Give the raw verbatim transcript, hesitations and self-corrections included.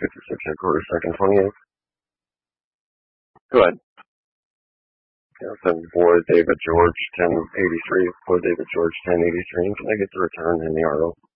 fifty-six headquarters, second twenty-eight. Go ahead. Yeah, so Boyd David George ten eighty-three. Boyd David George ten eighty-three. Can I get the return in the R O?